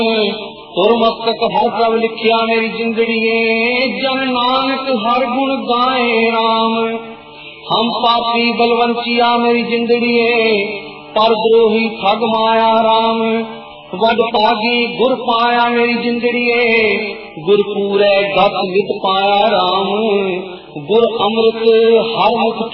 तुर मस्तक हर प्रभ लिखिया मेरी जिंदड़िए, जन नानक हर गुण गाए राम। हम पापी बलवंचिया मेरी जिंदड़िए, पर द्रोही ठग माया राम। वड पागी गुर पाया मेरी जिंदड़िए, गुरपूरे गत लित पाया राम। गुर अमृत हर मुख